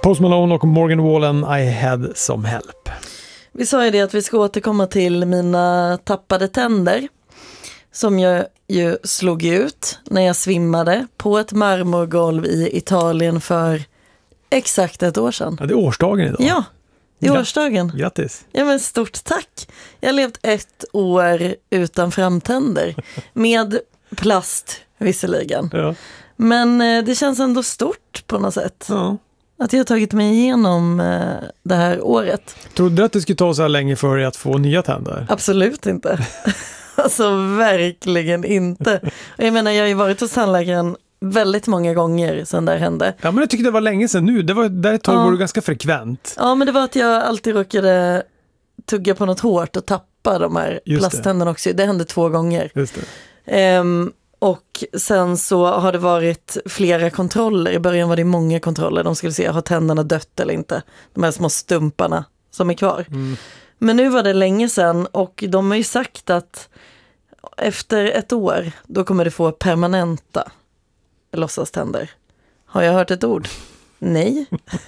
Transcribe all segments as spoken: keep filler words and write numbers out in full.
Post Malone och Morgan Wallen, I had some help. Vi sa ju det att vi ska återkomma till mina tappade tänder som jag ju slog ut när jag svimmade på ett marmorgolv i Italien för exakt ett år sedan. Ja, det är årsdagen idag. Ja, det är Gra- årsdagen. Grattis. Ja, men stort tack. Jag har levt ett år utan framtänder med plast visserligen. Ja. Men eh, det känns ändå stort på något sätt. Ja. Att jag har tagit mig igenom eh, det här året. Trodde du att det skulle ta så här länge för dig att få nya tänder? Absolut inte. Alltså verkligen inte. Och jag menar, jag har ju varit hos tandläkaren väldigt många gånger sedan det hände. Ja, men jag tyckte det var länge sedan nu. Det var, där ett tag ja. var det ganska frekvent. Ja, men det var att jag alltid råkade tugga på något hårt och tappa de här Just plasttänderna också. Det hände två gånger. Just det. Um, och sen så har det varit flera kontroller. I början var det många kontroller. De skulle se, har tänderna dött eller inte? De här små stumparna som är kvar. Mm. Men nu var det länge sedan och de har ju sagt att efter ett år då kommer du få permanenta låtsaständer. Har jag hört ett ord? Nej.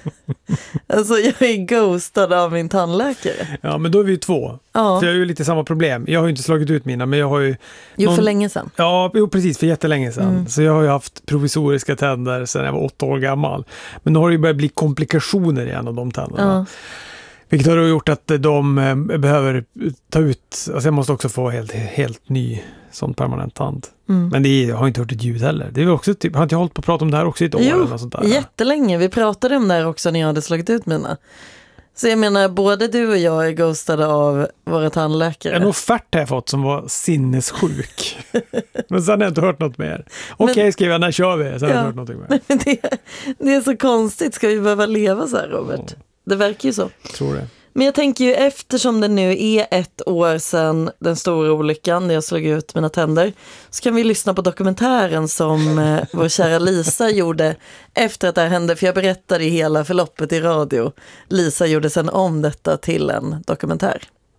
Alltså jag är ghostad av min tandläkare. Ja, men då är vi ju två. Ja. För jag har ju lite samma problem. Jag har ju inte slagit ut mina, men jag har ju... Jo, någon... för länge sedan. Ja, jo, precis, för jättelänge sedan. Mm. Så jag har ju haft provisoriska tänder sedan jag var åtta år gammal. Men nu har det ju börjat bli komplikationer igen av de tänderna. Ja. Vilket har gjort att de eh, behöver ta ut... Alltså jag måste också få helt, helt ny sån permanent tand. Mm. Men det är, jag har inte hört ett ljud heller. Det är också typ, har inte jag hållit på att prata om det här också i ett år? Jo, eller något sånt där? jättelänge. Vi pratade om det här också när jag hade slagit ut mina. Så jag menar, både du och jag är ghostade av våra tandläkare. En offert har jag fått som var sinnessjuk. Men sen har jag inte hört något mer. Okej, okay, skrev jag, när kör vi? Sen har jag ja. inte hört något mer. det, det är så konstigt. Ska vi behöva leva så här, Robert? Ja. Det verkar ju så. Jag tror det. Men jag tänker ju, eftersom det nu är ett år sedan den stora olyckan när jag slog ut mina tänder, så kan vi lyssna på dokumentären som eh, vår kära Lisa gjorde efter att det här hände. För jag berättade hela förloppet i radio. Lisa gjorde sedan om detta till en dokumentär.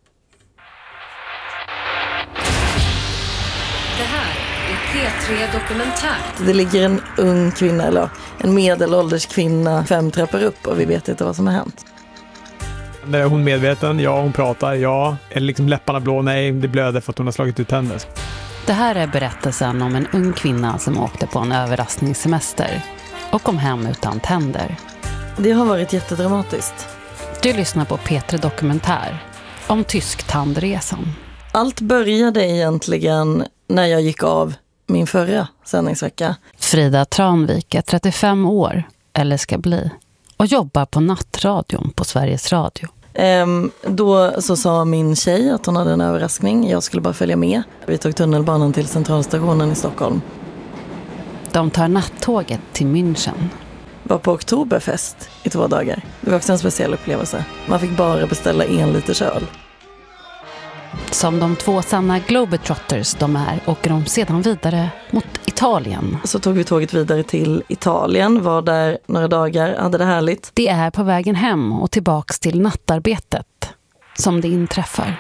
Det här är P tre Dokumentär. Det ligger en ung kvinna, eller en medelålders kvinna, fem trappor upp och vi vet inte vad som har hänt. Är hon medveten? Ja, hon pratar. Ja. Eller liksom läpparna blå? Nej, det blöder för att hon har slagit ut tänder. Det här är berättelsen om en ung kvinna som åkte på en överraskningssemester och kom hem utan tänder. Det har varit jättedramatiskt. Du lyssnar på P tre Dokumentär om tysk-tandresan. Allt började egentligen när jag gick av min förra sändningsvecka. Frida Tranvik är trettiofem år, eller ska bli, och jobbar på nattradion på Sveriges Radio. Ehm, då så sa min tjej att hon hade en överraskning. Jag skulle bara följa med. Vi tog tunnelbanan till centralstationen i Stockholm. De tar nattåget till München. Var på oktoberfest i två dagar. Det var också en speciell upplevelse. Man fick bara beställa en liter öl. Som de två sanna globetrotters de är åker de sedan vidare mot Italien. Så tog vi tåget vidare till Italien, var där några dagar, hade det härligt. Det är på vägen hem och tillbaks till nattarbetet som det inträffar.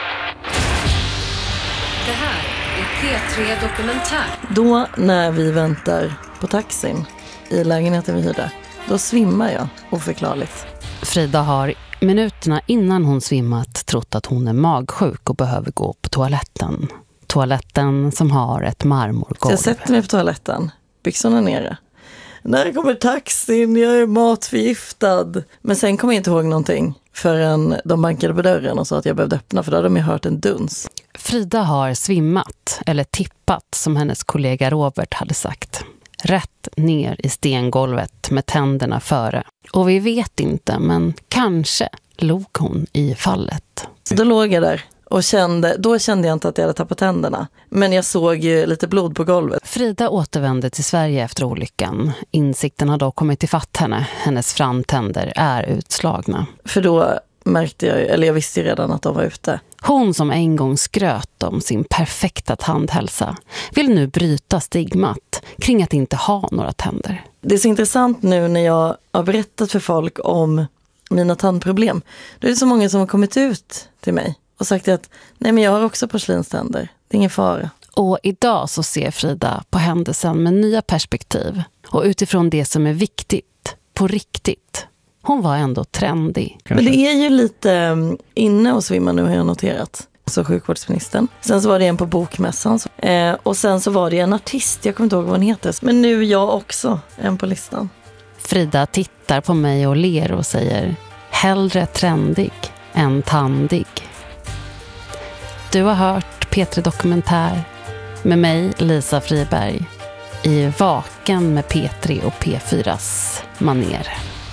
Det här är P tre Dokumentär. Då när vi väntar på taxin i lägenheten vi hyrde, då svimmar jag oförklarligt. Frida har minuterna innan hon svimmat trott att hon är magsjuk och behöver gå på toaletten. Toaletten som har ett marmorgolv. Så jag sätter mig på toaletten, byxorna nere. När kommer taxin? Jag är matförgiftad. Men sen kommer jag inte ihåg någonting förrän de bankade på dörren och sa att jag behövde öppna, för då hade de ju hört en duns. Frida har svimmat, eller tippat som hennes kollega Robert hade sagt. Rätt ner i stengolvet med tänderna före. Och vi vet inte, men kanske låg hon i fallet. Så då låg jag där och kände, då kände jag inte att jag hade tappat tänderna. Men jag såg ju lite blod på golvet. Frida återvände till Sverige efter olyckan. Insikten har då kommit ifatt henne. Hennes framtänder är utslagna. För då märkte jag, eller jag visste ju redan att de var ute. Hon som en gång skröt om sin perfekta tandhälsa vill nu bryta stigmat kring att inte ha några tänder. Det är så intressant nu när jag har berättat för folk om mina tandproblem. Då är det så många som har kommit ut till mig och sagt att nej, men jag har också porslinständer. Det är ingen fara. Och idag så ser Frida på händelsen med nya perspektiv och utifrån det som är viktigt på riktigt hon var ändå trendig. Men det är ju lite um, inne att svimma nu, har jag noterat. Så sjukvårdsministern. Sen så var det en på bokmässan. Eh, och sen så var det en artist, jag kommer inte ihåg vad hon heter. Men nu jag också, en på listan. Frida tittar på mig och ler och säger: hellre trendig än tandig. Du har hört P tre Dokumentär med mig, Lisa Friberg, i Vaken med P tre och P fyras maner.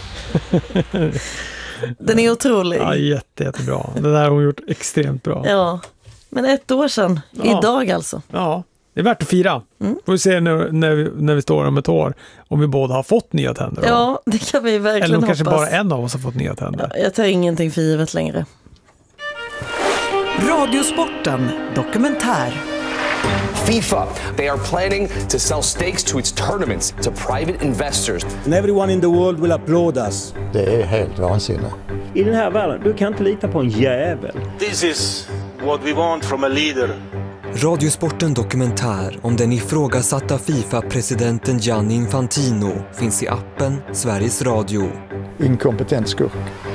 Den är otrolig. Ja, jätte, jättebra. Det där har hon gjort extremt bra. Ja, men ett år sedan. Ja. Idag alltså. Ja, det är värt att fira. Mm. Får vi se när, när, vi, när vi står om ett år om vi båda har fått nya tänder. Då. Ja, det kan vi verkligen Eller om hoppas. kanske bara en av oss har fått nya tänder. Ja, jag tar ingenting för givet längre. Radiosporten Dokumentär. FIFA, they are planning to sell stakes to its tournaments to private investors. And everyone in the world will applaud us. Det är helt vansinne. I den här världen, du kan inte lita på en jävel. This is what we want from a leader. Radiosporten Dokumentär om den ifrågasatta FIFA-presidenten Gianni Infantino finns i appen Sveriges Radio. Inkompetent skurk.